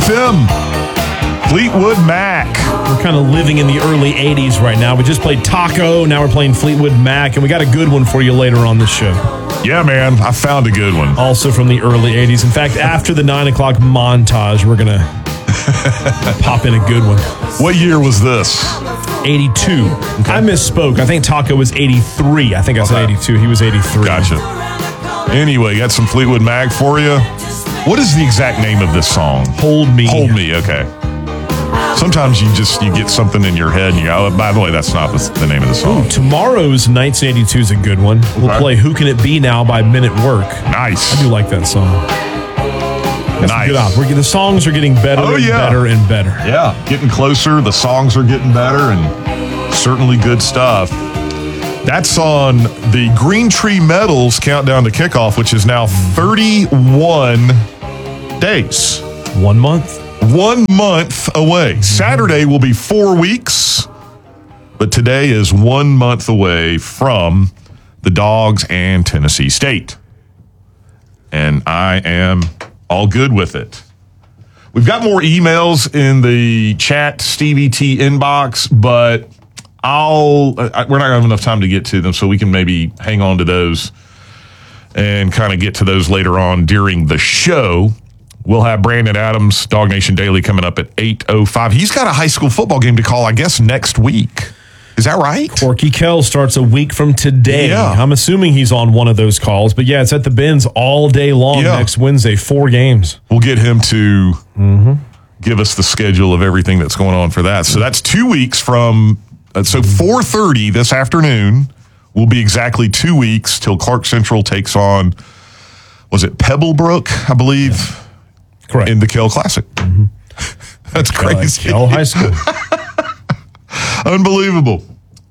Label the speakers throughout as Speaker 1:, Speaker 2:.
Speaker 1: FM. Fleetwood Mac.
Speaker 2: We're kind of living in the early 80s right now. We just played Taco. Now we're playing Fleetwood Mac. And we got a good one for you later on the show.
Speaker 1: Yeah, man. I found a good one.
Speaker 2: Also from the early 80s. In fact, after the 9 o'clock montage, we're going to pop in a good one.
Speaker 1: What year was this?
Speaker 2: 82. Okay. I misspoke. I think Taco was 83. I think I said 82. He was 83.
Speaker 1: Gotcha. Anyway, got some Fleetwood Mac for you. What is the exact name of this song?
Speaker 2: Hold Me.
Speaker 1: Hold Me, okay. Sometimes you get something in your head and you go, oh, by the way, that's not the name of the song.
Speaker 2: Ooh, tomorrow's 1982 is a good one. We'll play Who Can It Be Now by Men at Work.
Speaker 1: Nice.
Speaker 2: I do like that song. That's
Speaker 1: nice.
Speaker 2: Good op. The songs are getting better better and better.
Speaker 1: Yeah, getting closer. The songs are getting better and certainly good stuff. That's on the Green Tree Metals countdown to kickoff, which is now 31 days.
Speaker 2: 1 month.
Speaker 1: 1 month away. Saturday will be 4 weeks, but today is 1 month away from the Dogs and Tennessee State. And I am all good with it. We've got more emails in the chat Stevie T inbox, but we're not going to have enough time to get to them, so we can maybe hang on to those and kind of get to those later on during the show. We'll have Brandon Adams, Dog Nation Daily, coming up at 8:05. He's got a high school football game to call, I guess, next week. Is that right?
Speaker 2: Corky Kell starts a week from today.
Speaker 1: Yeah.
Speaker 2: I'm assuming he's on one of those calls. But, yeah, it's at the Benz all day long next Wednesday, 4 games.
Speaker 1: We'll get him to give us the schedule of everything that's going on for that. So that's 2 weeks from so 4:30 this afternoon will be exactly 2 weeks till Clark Central takes on, was it Pebblebrook, I believe?
Speaker 2: Yeah. Correct.
Speaker 1: In the Kell Classic. Mm-hmm. That's crazy.
Speaker 2: Kell High School.
Speaker 1: Unbelievable.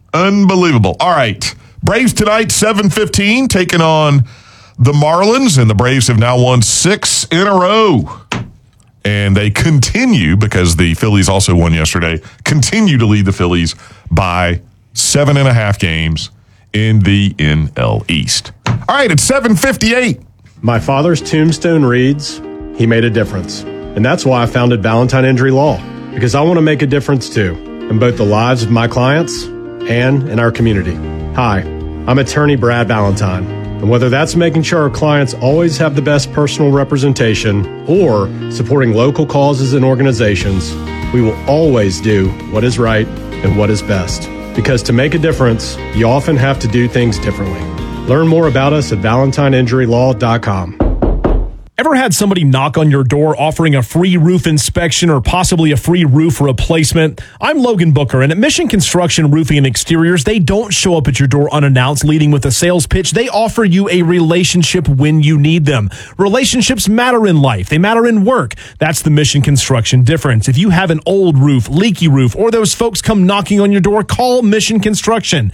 Speaker 1: All right. Braves tonight, 7:15, taking on the Marlins, and the Braves have now won 6 in a row. And they continue, because the Phillies also won yesterday, continue to lead the Phillies by 7.5 games in the NL East. All right, it's 7:58.
Speaker 3: My father's tombstone reads, "He made a difference." And that's why I founded Valentine Injury Law, because I want to make a difference too, in both the lives of my clients and in our community. Hi, I'm attorney Brad Valentine. And whether that's making sure our clients always have the best personal representation or supporting local causes and organizations, we will always do what is right and what is best. Because to make a difference, you often have to do things differently. Learn more about us at ValentineInjuryLaw.com.
Speaker 2: Ever had somebody knock on your door offering a free roof inspection or possibly a free roof replacement? I'm Logan Booker, and at Mission Construction Roofing and Exteriors, they don't show up at your door unannounced leading with a sales pitch. They offer you a relationship when you need them. Relationships matter in life. They matter in work. That's the Mission Construction difference. If you have an old roof, leaky roof, or those folks come knocking on your door, call Mission Construction.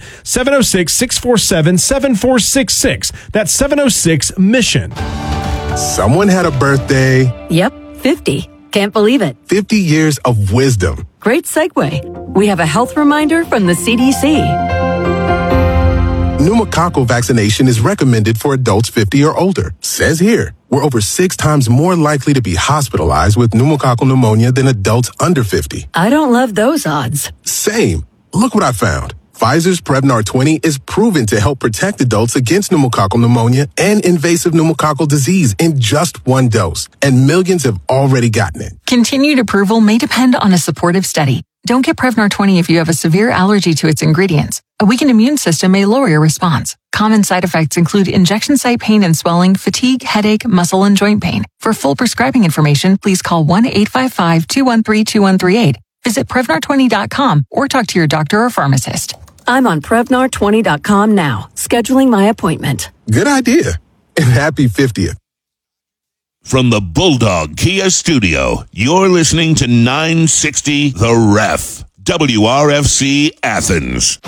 Speaker 2: 706-647-7466. That's 706-MISSION.
Speaker 4: Someone had a birthday.
Speaker 5: Yep, 50. Can't believe it.
Speaker 4: 50 years of wisdom.
Speaker 5: Great segue. We have a health reminder from the CDC.
Speaker 4: Pneumococcal vaccination is recommended for adults 50 or older. Says here, we're over 6 times more likely to be hospitalized with pneumococcal pneumonia than adults under 50.
Speaker 5: I don't love those odds.
Speaker 4: Same. Look what I found. Pfizer's Prevnar 20 is proven to help protect adults against pneumococcal pneumonia and invasive pneumococcal disease in just 1 dose. And millions have already gotten it.
Speaker 6: Continued approval may depend on a supportive study. Don't get Prevnar 20 if you have a severe allergy to its ingredients. A weakened immune system may lower your response. Common side effects include injection site pain and swelling, fatigue, headache, muscle, and joint pain. For full prescribing information, please call 1-855-213-2138. Visit Prevnar20.com or talk to your doctor or pharmacist.
Speaker 5: I'm on Prevnar20.com now, scheduling my appointment.
Speaker 4: Good idea. And happy 50th.
Speaker 7: From the Bulldog Kia Studio, you're listening to 960 The Ref, WRFC Athens.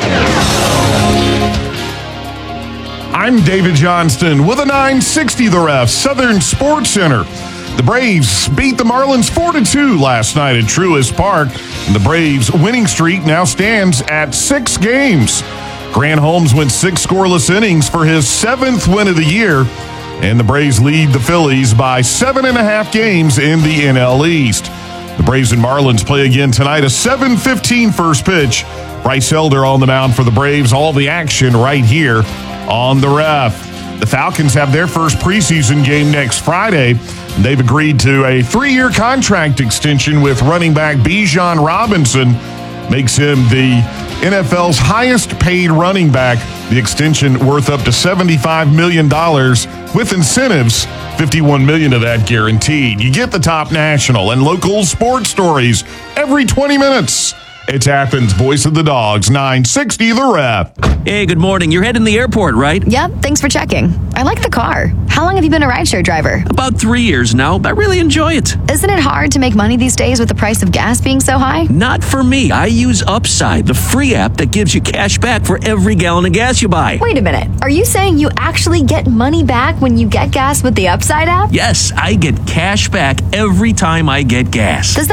Speaker 1: I'm David Johnston with a 960 The Ref, Southern Sports Center. The Braves beat the Marlins 4-2 last night at Truist Park. And the Braves' winning streak now stands at 6 games. Grant Holmes went 6 scoreless innings for his 7th win of the year. and the Braves lead the Phillies by 7.5 games in the NL East. The Braves and Marlins play again tonight, a 7:15 first pitch. Bryce Elder on the mound for the Braves. All the action right here on the Ref. The Falcons have their first preseason game next Friday. They've agreed to a 3-year contract extension with running back Bijan Robinson. Makes him the NFL's highest paid running back. The extension worth up to $75 million with incentives, $51 million of that guaranteed. You get the top national and local sports stories every 20 minutes. It's Athens' Voice of the Dogs, 960 The Ref.
Speaker 8: Hey, good morning. You're heading to the airport, right?
Speaker 9: Yep, thanks for checking. I like the car. How long have you been a rideshare driver?
Speaker 8: About 3 years now. I really enjoy it.
Speaker 9: Isn't it hard to make money these days with the price of gas being so high?
Speaker 8: Not for me. I use Upside, the free app that gives you cash back for every gallon of gas you buy.
Speaker 9: Wait a minute. Are you saying you actually get money back when you get gas with the Upside app?
Speaker 8: Yes, I get cash back every time I get gas.
Speaker 9: Does